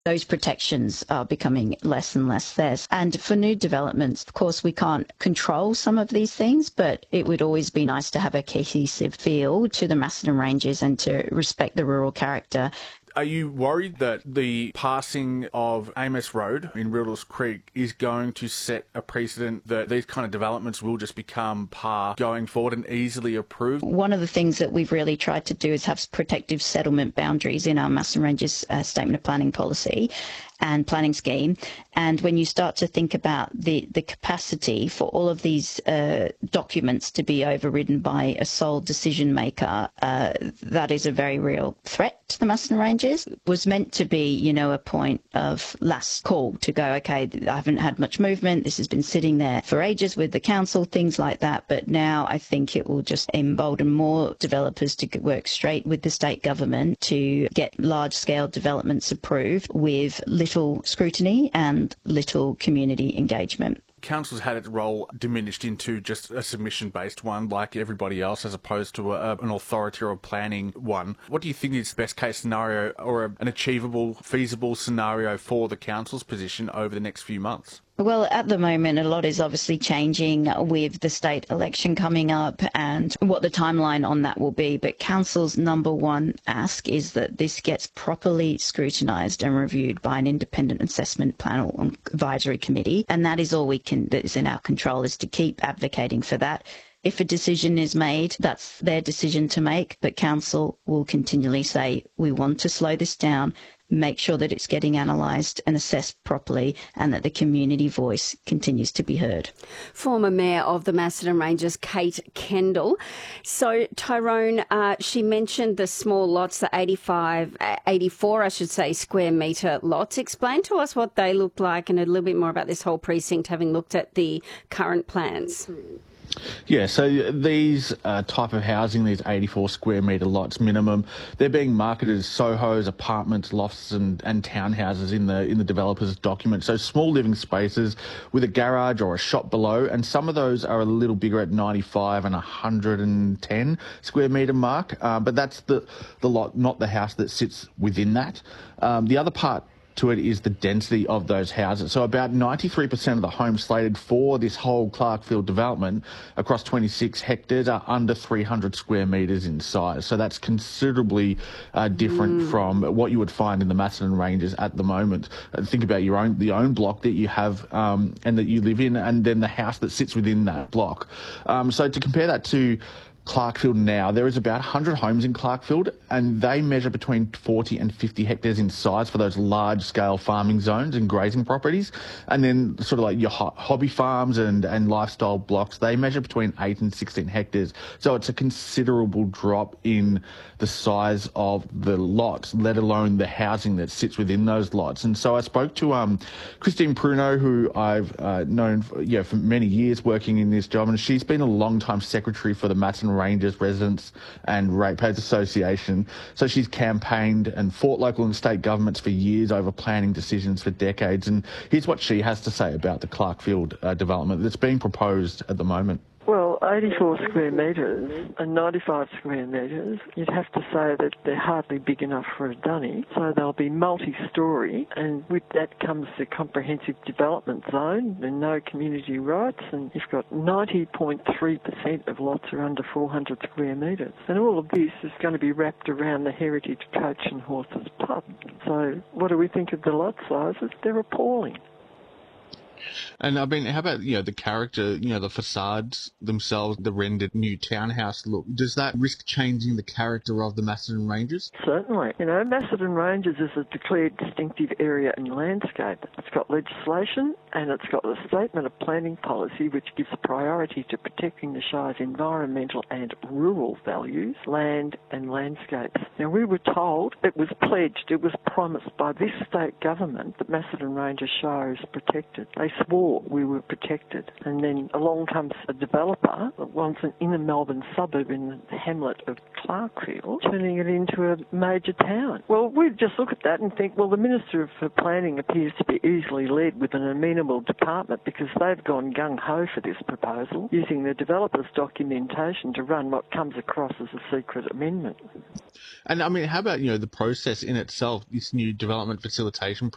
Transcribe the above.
those protections are becoming less and less there. And for new developments, of course, we can't control some of these things, but it would always be nice to have a cohesive feel to the Macedon Ranges and to respect the rural character. Are you worried that the passing of Amos Road in Riddles Creek is going to set a precedent that these kind of developments will just become par going forward and easily approved? One of the things that we've really tried to do is have protective settlement boundaries in our Macedon Ranges Statement of Planning policy and planning scheme. And when you start to think about the capacity for all of these documents to be overridden by a sole decision maker, that is a very real threat to the Macedon Ranges. It was meant to be, you know, a point of last call to go, okay, I haven't had much movement. This has been sitting there for ages with the council, things like that. But now I think it will just embolden more developers to work straight with the state government to get large-scale developments approved with little scrutiny and little community engagement. Council's had its role diminished into just a submission-based one like everybody else as opposed to an authority or a planning one. What do you think is the best-case scenario or an achievable, feasible scenario for the council's position over the next few months? Well, at the moment, a lot is obviously changing with the state election coming up and what the timeline on that will be. But Council's number one ask is that this gets properly scrutinised and reviewed by an independent assessment panel and advisory committee. And that is all that is in our control, is to keep advocating for that. If a decision is made, that's their decision to make. But Council will continually say, we want to slow this down, make sure that it's getting analysed and assessed properly and that the community voice continues to be heard. Former Mayor of the Macedon Ranges, Kate Kendall. So, Tyrone, she mentioned the small lots, the 84, square metre lots. Explain to us what they look like and a little bit more about this whole precinct, having looked at the current plans. Yeah, so these type of housing, these 84 square metre lots minimum, they're being marketed as SOHOs, apartments, lofts and townhouses in the developer's document. So small living spaces with a garage or a shop below, and some of those are a little bigger at 95 and 110 square metre mark, but that's the lot, not the house that sits within that. The other part to it is the density of those houses. So about 93% of the homes slated for this whole Clarkefield development across 26 hectares are under 300 square metres in size. So that's considerably different from what you would find in the Macedon Ranges at the moment. Think about the own block that you have and that you live in, and then the house that sits within that block. So to compare that to Clarkefield now, there is about 100 homes in Clarkefield, and they measure between 40 and 50 hectares in size for those large-scale farming zones and grazing properties. And then sort of like your hobby farms and lifestyle blocks, they measure between 8 and 16 hectares. So it's a considerable drop in the size of the lots, let alone the housing that sits within those lots. And so I spoke to Christine Pruno, who I've known for many years working in this job, and she's been a long-time secretary for the Macedon Ranges Residents and Ratepayers Association. So she's campaigned and fought local and state governments for years over planning decisions for decades. And here's what she has to say about the Clarkefield development that's being proposed at the moment. Well, 84 square metres and 95 square metres, you'd have to say that they're hardly big enough for a dunny. So they'll be multi-storey, and with that comes the comprehensive development zone and no community rights, and you've got 90.3% of lots are under 400 square metres. And all of this is going to be wrapped around the Heritage Coach and Horses pub. So what do we think of the lot sizes? They're appalling. And I mean, how about, the character, the facades themselves, the rendered new townhouse look? Does that risk changing the character of the Macedon Ranges? Certainly. Macedon Ranges is a declared distinctive area and landscape. It's got legislation and it's got a statement of planning policy which gives priority to protecting the Shire's environmental and rural values, land and landscapes. Now, we were told, it was pledged, it was promised by this state government that Macedon Ranges Shire is protected. They swore we were protected. And then along comes a developer that wants an inner Melbourne suburb in the hamlet of Clarkefield, turning it into a major town. Well, we just look at that and think, well, the Minister for Planning appears to be easily led with an amenable department because they've gone gung-ho for this proposal, using the developer's documentation to run what comes across as a secret amendment. And I mean, how about, the process in itself, this new development facilitation